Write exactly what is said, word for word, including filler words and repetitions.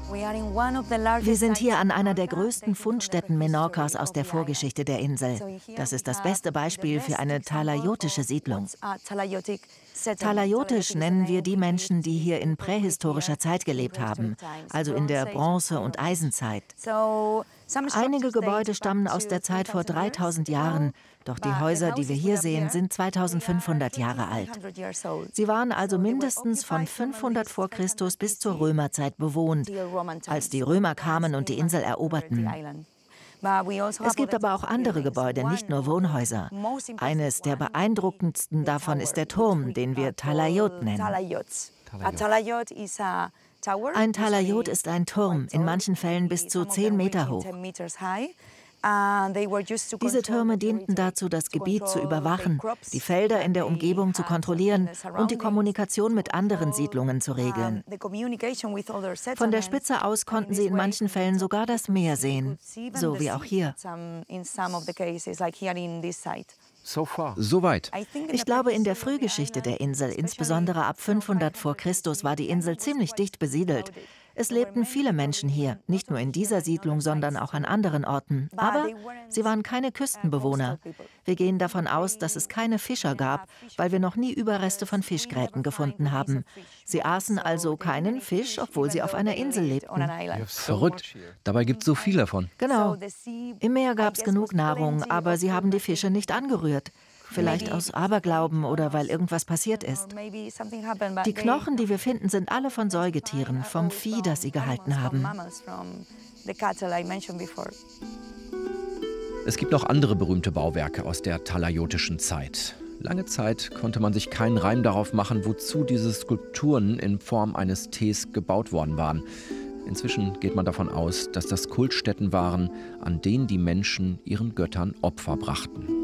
Wir sind hier an einer der größten Fundstätten Menorcas aus der Vorgeschichte der Insel. Das ist das beste Beispiel für eine talayotische Siedlung. Talayotisch nennen wir die Menschen, die hier in prähistorischer Zeit gelebt haben, also in der Bronze- und Eisenzeit. Einige Gebäude stammen aus der Zeit vor dreitausend Jahren, doch die Häuser, die wir hier sehen, sind zweitausendfünfhundert Jahre alt. Sie waren also mindestens von fünfhundert vor Christus bis zur Römerzeit bewohnt, als die Römer kamen und die Insel eroberten. Es gibt aber auch andere Gebäude, nicht nur Wohnhäuser. Eines der beeindruckendsten davon ist der Turm, den wir Talayot nennen. Ein Talayot ist ein Turm, in manchen Fällen bis zu zehn Meter hoch. Diese Türme dienten dazu, das Gebiet zu überwachen, die Felder in der Umgebung zu kontrollieren und die Kommunikation mit anderen Siedlungen zu regeln. Von der Spitze aus konnten sie in manchen Fällen sogar das Meer sehen, so wie auch hier. Soweit. Ich glaube, in der Frühgeschichte der Insel, insbesondere ab fünfhundert vor Christus, war die Insel ziemlich dicht besiedelt. Es lebten viele Menschen hier, nicht nur in dieser Siedlung, sondern auch an anderen Orten. Aber sie waren keine Küstenbewohner. Wir gehen davon aus, dass es keine Fischer gab, weil wir noch nie Überreste von Fischgräten gefunden haben. Sie aßen also keinen Fisch, obwohl sie auf einer Insel lebten. Verrückt. Dabei gibt es so viel davon. Genau. Im Meer gab es genug Nahrung, aber sie haben die Fische nicht angerührt. Vielleicht aus Aberglauben oder weil irgendwas passiert ist. Die Knochen, die wir finden, sind alle von Säugetieren, vom Vieh, das sie gehalten haben. Es gibt noch andere berühmte Bauwerke aus der talayotischen Zeit. Lange Zeit konnte man sich keinen Reim darauf machen, wozu diese Skulpturen in Form eines Ts gebaut worden waren. Inzwischen geht man davon aus, dass das Kultstätten waren, an denen die Menschen ihren Göttern Opfer brachten.